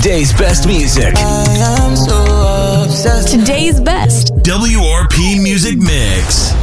today's best music. I am so obsessed. Today's best. WRP Music Mix.